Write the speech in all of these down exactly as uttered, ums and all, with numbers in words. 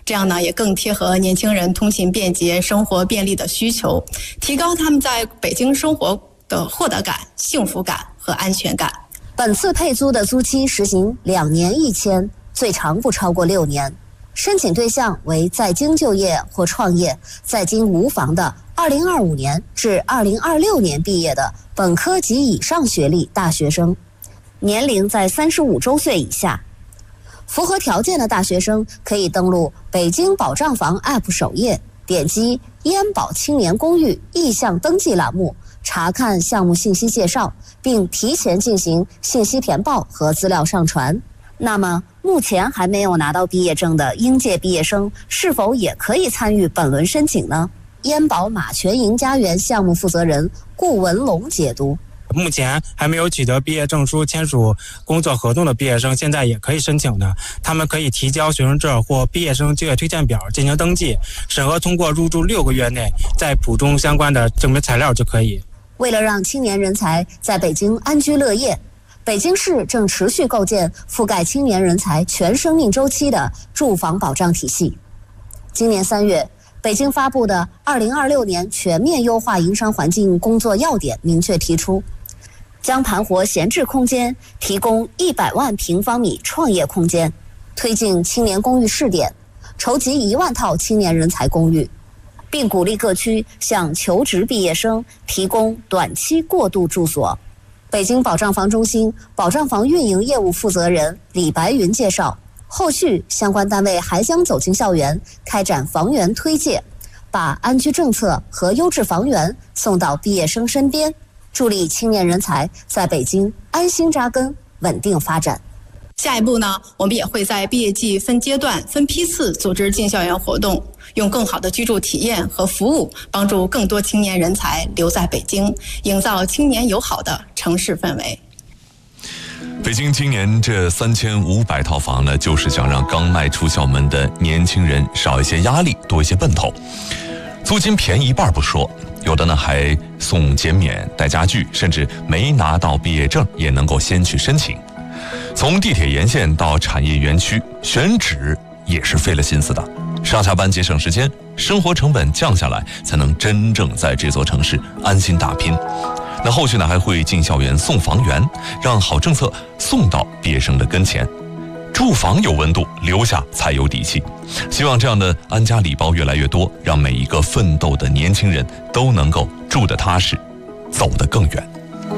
这样呢也更贴合年轻人通勤便捷、生活便利的需求，提高他们在北京生活的获得感、幸福感和安全感。 本次配租的租期实行两年一签，最长不超过六年。申请对象为在京就业或创业、在京无房的二零二五年至二零二六年毕业的本科及以上学历大学生，年龄在三十五周岁以下。符合条件的大学生可以登录北京保障房 A P P 首页，点击燕保青年公寓意向登记栏目，查看项目信息介绍，并提前进行信息填报和资料上传。那么，目前还没有拿到毕业证的应届毕业生是否也可以参与本轮申请呢？燕保马全营家园项目负责人顾文龙解读： 目前还没有取得毕业证书、签署工作合同的毕业生，现在也可以申请的。他们可以提交学生证或毕业生就业推荐表进行登记，审核通过入住六个月内，再补充相关的证明材料就可以。 为了让青年人才在北京安居乐业，北京市正持续构建覆盖青年人才全生命周期的住房保障体系。今年三月，北京发布的《二零二六年全面优化营商环境工作要点》明确提出，将盘活闲置空间，提供一百万平方米创业空间，推进青年公寓试点，筹集一万套青年人才公寓，并鼓励各区向求职毕业生提供短期过渡住所。北京保障房中心保障房运营业务负责人李白云介绍，后续相关单位还将走进校园，开展房源推介，把安居政策和优质房源送到毕业生身边，助力青年人才在北京安心扎根、稳定发展。 下一步呢，我们也会在毕业季分阶段、分批次组织进校园活动，用更好的居住体验和服务，帮助更多青年人才留在北京，营造青年友好的城市氛围。 北京今年这三千五百套房呢，就是想让刚迈出校门的年轻人少一些压力，多一些奔头。租金便宜一半不说，有的呢还送减免、带家具，甚至没拿到毕业证也能够先去申请。从地铁沿线到产业园区，选址也是费了心思的。上下班节省时间，生活成本降下来，才能真正在这座城市安心打拼。那后续呢，还会进校园送房源，让好政策送到毕业生的跟前。住房有温度，留下才有底气。希望这样的安家礼包越来越多，让每一个奋斗的年轻人都能够住得踏实，走得更远。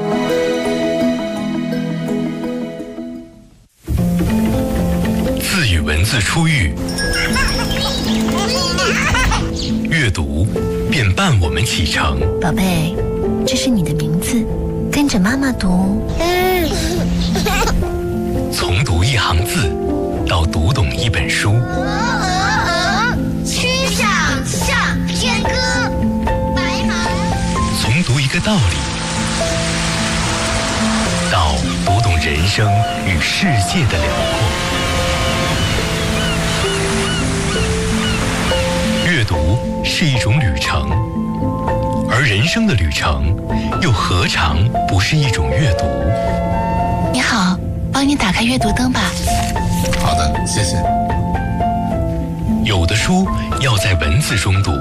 自与文字初遇，阅读便伴我们启程。 宝贝，这是你的名字，跟着妈妈读。 从读一行字到读懂一本书， 曲项向天歌，白马。 从读一个道理到读懂人生与世界的辽阔。阅读是一种旅程，而人生的旅程又何尝不是一种阅读？ 你好，帮你打开阅读灯吧。 好的，谢谢。 有的书要在文字中读，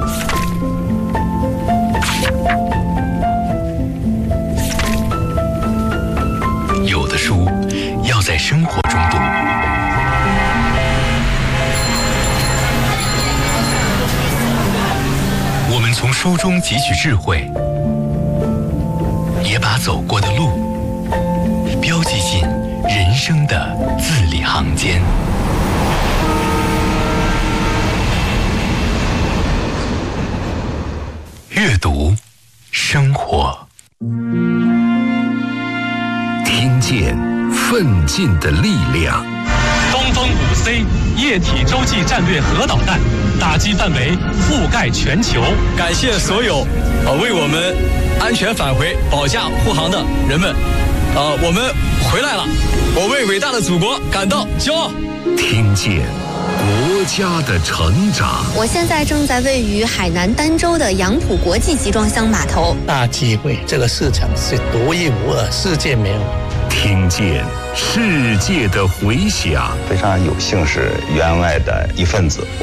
有的书要在生活中读。我们从书中汲取智慧，也把走过的路标记进人生的字里行间。阅读，生活， 听见奋进的力量。 东风五 C 液体洲际战略核导弹，打击范围覆盖全球。 感谢所有呃为我们安全返回保驾护航的人们，呃，我们回来了，我为伟大的祖国感到骄傲。 听见国家的成长。 我现在正在位于海南儋州的杨浦国际集装箱码头。 大机会，这个市场是独一无二，世界没有。 听见世界的回响。 非常有幸是员外的一份子。